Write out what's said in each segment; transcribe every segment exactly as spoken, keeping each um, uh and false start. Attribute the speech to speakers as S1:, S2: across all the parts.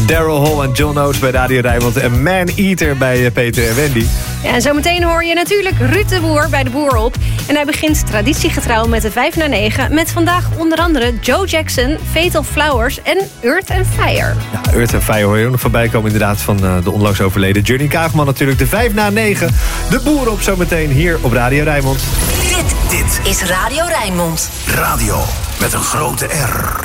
S1: Daryl Hall en John Oates bij Radio Rijnmond en Man Eater bij Peter en Wendy.
S2: Ja, en zometeen hoor je natuurlijk Ruud de Boer bij de Boer op. En hij begint traditiegetrouw met de vijf na negen... met vandaag onder andere Joe Jackson, Fatal Flowers en Earth and Fire.
S1: Ja, Earth and Fire hoor je ook nog voorbij komen inderdaad van uh, de onlangs overleden Johnny Kaagman natuurlijk. De vijf na negen, de Boer op zometeen hier op Radio Rijnmond.
S3: Dit, dit is Radio Rijnmond.
S4: Radio met een grote R.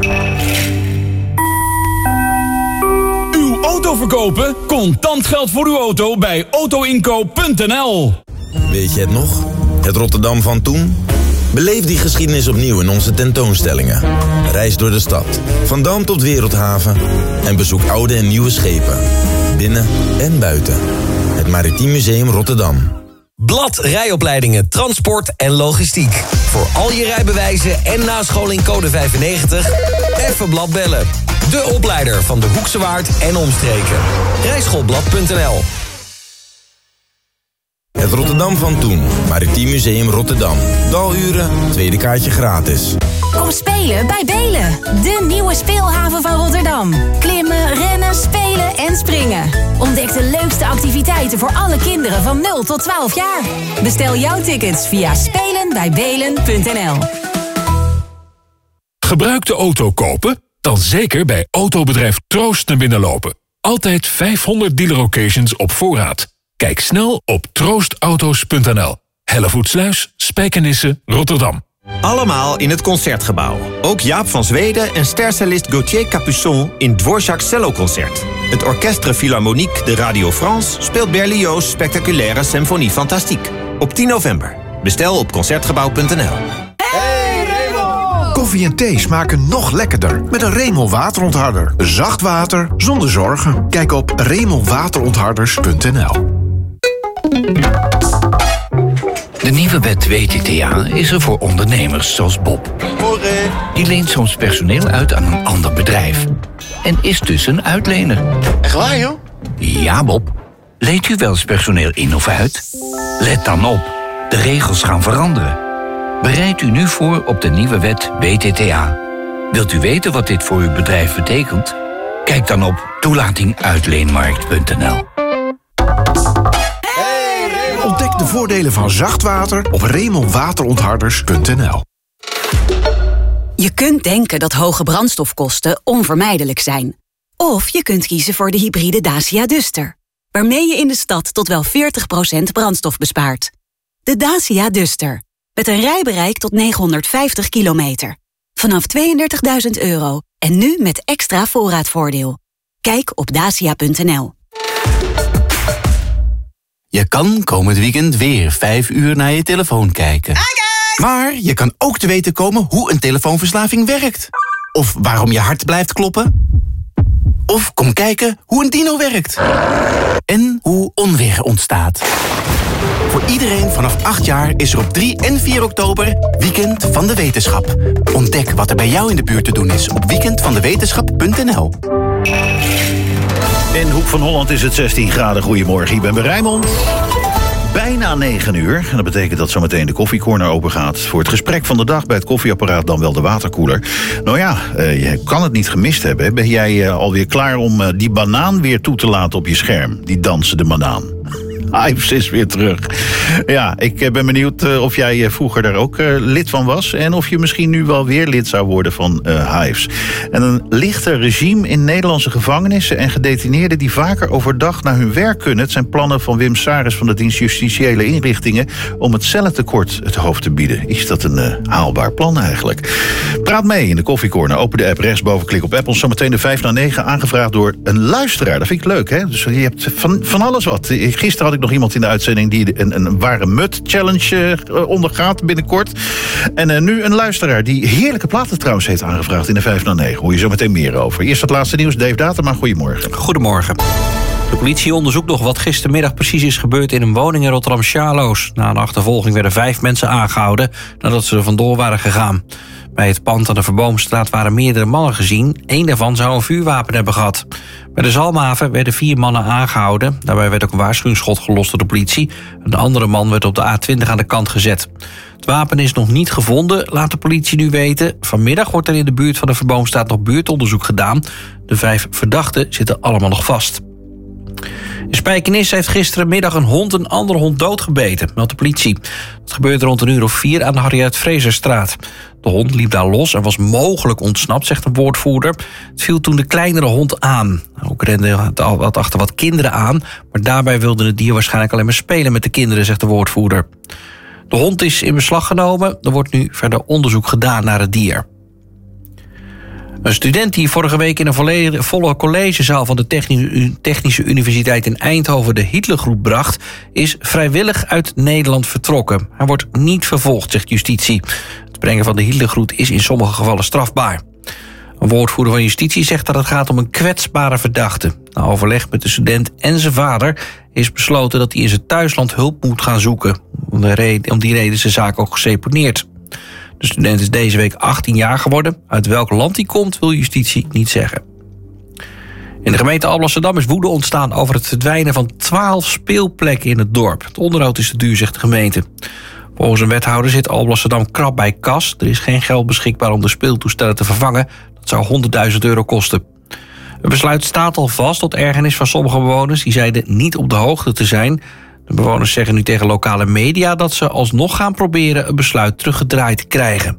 S5: Auto verkopen? Contant geld voor uw auto bij autoinkoop punt n l.
S6: Weet je het nog? Het Rotterdam van toen? Beleef die geschiedenis opnieuw in onze tentoonstellingen. Reis door de stad, van Dam tot Wereldhaven. En bezoek oude en nieuwe schepen. Binnen en buiten. Het Maritiem Museum Rotterdam.
S7: Blad rijopleidingen, transport en logistiek. Voor al je rijbewijzen en nascholing code vijfennegentig. Even Blad bellen. De opleider van de Hoekse Waard en omstreken. rijschoolblad punt n l.
S6: Het Rotterdam van toen. Maritiem Museum Rotterdam. Daluren, tweede kaartje gratis.
S3: Kom spelen bij Belen, de nieuwe speelhaven van Rotterdam. Klimmen, rennen, spelen en springen. Ontdek de leukste activiteiten voor alle kinderen van nul tot twaalf jaar. Bestel jouw tickets via spelen bij belen punt n l.
S5: Gebruikte auto kopen? Dan zeker bij autobedrijf Troost naar binnen lopen. Altijd vijfhonderd dealer occasions op voorraad. Kijk snel op troost auto's punt n l. Hellevoetsluis, Spijkenisse, Rotterdam.
S8: Allemaal in het Concertgebouw. Ook Jaap van Zweden en stercellist Gauthier Capuçon in Dvorak's celloconcert. Het Orchestre Philharmonique de Radio France speelt Berlioz' spectaculaire Symphonie Fantastique. Op tien november. Bestel op concertgebouw punt n l.
S4: Koffie en thee smaken nog lekkerder met een Remel waterontharder. Zacht water zonder zorgen. Kijk op remel waterontharders punt n l.
S9: De nieuwe wet W T T A is er voor ondernemers zoals Bob. Die leent soms personeel uit aan een ander bedrijf. En is dus een uitlener.
S10: Echt waar, joh?
S9: Ja, Bob. Leent u wel eens personeel in of uit? Let dan op. De regels gaan veranderen. Bereid u nu voor op de nieuwe wet W T T A. Wilt u weten wat dit voor uw bedrijf betekent? Kijk dan op toelating uitleenmarkt punt n l.
S4: Ontdek de voordelen van zacht water op remel waterontharders punt n l.
S11: Je kunt denken dat hoge brandstofkosten onvermijdelijk zijn. Of je kunt kiezen voor de hybride Dacia Duster, waarmee je in de stad tot wel veertig procent brandstof bespaart. De Dacia Duster, met een rijbereik tot negenhonderdvijftig kilometer. Vanaf tweeëndertigduizend euro en nu met extra voorraadvoordeel. Kijk op dacia punt n l.
S12: Je kan komend weekend weer vijf uur naar je telefoon kijken. Maar je kan ook te weten komen hoe een telefoonverslaving werkt. Of waarom je hart blijft kloppen. Of kom kijken hoe een dino werkt. En hoe onweer ontstaat. Voor iedereen vanaf acht jaar is er op drie en vier oktober Weekend van de Wetenschap. Ontdek wat er bij jou in de buurt te doen is op weekend van de wetenschap punt n l.
S13: In Hoek van Holland is het zestien graden. Goedemorgen, ik ben bij Rijnmond. Bijna negen uur. En dat betekent dat zometeen de koffiecorner open gaat voor het gesprek van de dag bij het koffieapparaat, dan wel de waterkoeler. Nou ja, uh, je kan het niet gemist hebben. Ben jij uh, alweer klaar om uh, die banaan weer toe te laten op je scherm? Die dansende banaan. Hives is weer terug. Ja, ik ben benieuwd uh, of jij uh, vroeger daar ook uh, lid van was. En of je misschien nu wel weer lid zou worden van uh, Hives. En een lichter regime in Nederlandse gevangenissen en gedetineerden die vaker overdag naar hun werk kunnen. Het zijn plannen van Wim Saris van de dienst Justitiële Inrichtingen om het cellentekort het hoofd te bieden. Is dat een uh, haalbaar plan eigenlijk? Praat mee in de koffiecorner. Open de app rechtsboven, klik op Apple. Zometeen de vijf na negen aangevraagd door een luisteraar. Dat vind ik leuk, hè? Dus je hebt van, van alles wat. Gisteren had ik nog iemand in de uitzending die een, een ware mut challenge uh, ondergaat binnenkort. En uh, nu een luisteraar die heerlijke platen trouwens heeft aangevraagd in de vijf na negen. Hoor je zo meteen meer over. Eerst het laatste nieuws. Dave Datema, goedemorgen.
S14: Goedemorgen. De politie onderzoekt nog wat gistermiddag precies is gebeurd in een woning in Rotterdam-Charloes. Na een achtervolging werden vijf mensen aangehouden nadat ze er vandoor waren gegaan. Bij het pand aan de Verboomstraat waren meerdere mannen gezien. Eén daarvan zou een vuurwapen hebben gehad. Bij de Zalmhaven werden vier mannen aangehouden. Daarbij werd ook een waarschuwingsschot gelost door de politie. Een andere man werd op de A twintig aan de kant gezet. Het wapen is nog niet gevonden, laat de politie nu weten. Vanmiddag wordt er in de buurt van de Verboomstraat nog buurtonderzoek gedaan. De vijf verdachten zitten allemaal nog vast. In Spijkenisse heeft gisterenmiddag een hond een andere hond doodgebeten, meldt de politie. Dat gebeurde rond een uur of vier aan de Harriet Frezerstraat. De hond liep daar los en was mogelijk ontsnapt, zegt een woordvoerder. Het viel toen de kleinere hond aan. Ook rende het achter wat kinderen aan, maar daarbij wilde het dier waarschijnlijk alleen maar spelen met de kinderen, zegt de woordvoerder. De hond is in beslag genomen. Er wordt nu verder onderzoek gedaan naar het dier. Een student die vorige week in een volle collegezaal van de Technische Universiteit in Eindhoven de Hitlergroet bracht, is vrijwillig uit Nederland vertrokken. Hij wordt niet vervolgd, zegt justitie. Het brengen van de Hitlergroet is in sommige gevallen strafbaar. Een woordvoerder van justitie zegt dat het gaat om een kwetsbare verdachte. Na overleg met de student en zijn vader is besloten dat hij in zijn thuisland hulp moet gaan zoeken. Om, de reden, om die reden is de zaak ook geseponeerd. De student is deze week achttien jaar geworden. Uit welk land hij komt wil justitie niet zeggen. In de gemeente Alblasserdam is woede ontstaan over het verdwijnen van twaalf speelplekken in het dorp. Het onderhoud is te duur, zegt de gemeente. Volgens een wethouder zit Alblasserdam krap bij kas. Er is geen geld beschikbaar om de speeltoestellen te vervangen. Dat zou honderdduizend euro kosten. Het besluit staat al vast tot ergernis van sommige bewoners. Die zeiden niet op de hoogte te zijn. De bewoners zeggen nu tegen lokale media dat ze alsnog gaan proberen een besluit teruggedraaid te krijgen.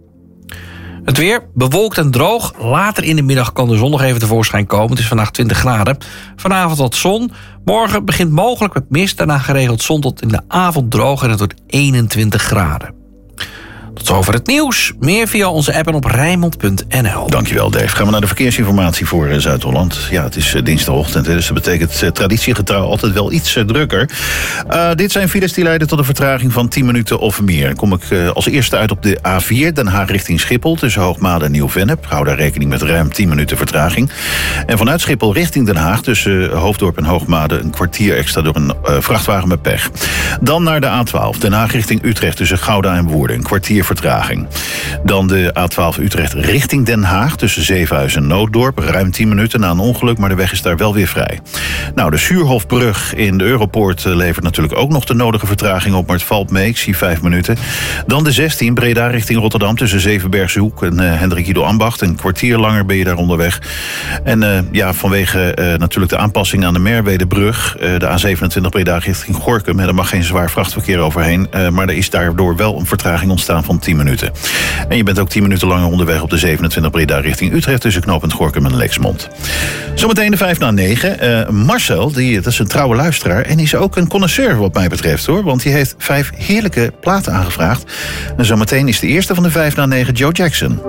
S14: Het weer, bewolkt en droog. Later in de middag kan de zon nog even tevoorschijn komen. Het is vandaag twintig graden. Vanavond wat zon. Morgen begint mogelijk met mist. Daarna geregeld zon tot in de avond droog en het wordt eenentwintig graden. Tot zover het nieuws. Meer via onze app en op Rijnmond punt n l.
S13: Dankjewel, Dave. Gaan we naar de verkeersinformatie voor uh, Zuid-Holland. Ja, het is uh, dinsdagochtend, hè, dus dat betekent uh, traditiegetrouw altijd wel iets uh, drukker. Uh, dit zijn files die leiden tot een vertraging van tien minuten of meer. Dan kom ik uh, als eerste uit op de A vier, Den Haag richting Schiphol, tussen Hoogmade en Nieuw-Vennep. Hou daar rekening met ruim tien minuten vertraging. En vanuit Schiphol richting Den Haag, tussen uh, Hoofddorp en Hoogmade, een kwartier extra door een uh, vrachtwagen met pech. Dan naar de A twaalf, Den Haag richting Utrecht, tussen Gouda en Woerden, een kwartier vertraging. Dan de A twaalf Utrecht richting Den Haag, tussen Zevenhuizen en Nooddorp. Ruim tien minuten na een ongeluk, maar de weg is daar wel weer vrij. Nou, de Suurhofbrug in de Europoort levert natuurlijk ook nog de nodige vertraging op, maar het valt mee. Ik zie vijf minuten. Dan de zestien, Breda richting Rotterdam, tussen Zevenbergse Hoek en uh, Hendrik Ido Ambacht. Een kwartier langer ben je daar onderweg. En uh, ja, vanwege uh, natuurlijk de aanpassing aan de Merwedebrug, uh, de A zevenentwintig Breda richting Gorinchem, er mag geen zwaar vrachtverkeer overheen, uh, maar er is daardoor wel een vertraging ontstaan van tien minuten. En je bent ook tien minuten langer onderweg op de zevenentwintig Breda richting Utrecht, tussen knooppunt Gorinchem en Lexmond. Zometeen de vijf na negen. Uh, Marcel, die, dat is een trouwe luisteraar en die is ook een connoisseur wat mij betreft, hoor. Want die heeft vijf heerlijke platen aangevraagd. En zometeen is de eerste van de vijf na negen Joe Jackson.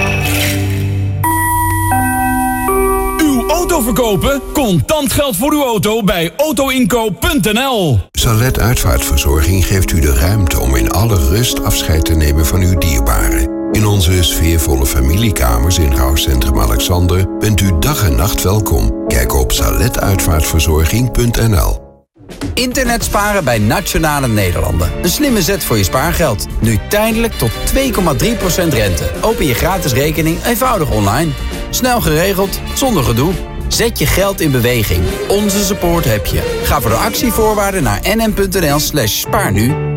S10: Auto verkopen? Contant geld voor uw auto bij autoinkoop punt n l.
S15: Salet Uitvaartverzorging geeft u de ruimte om in alle rust afscheid te nemen van uw dierbaren. In onze sfeervolle familiekamers in Rouwcentrum Alexander bent u dag en nacht welkom. Kijk op salet uitvaartverzorging punt n l.
S16: Internet sparen bij Nationale Nederlanden. Een slimme zet voor je spaargeld. Nu tijdelijk tot twee komma drie procent rente. Open je gratis rekening eenvoudig online. Snel geregeld, zonder gedoe. Zet je geld in beweging. Onze support heb je. Ga voor de actievoorwaarden naar n n punt n l slash spaar nu.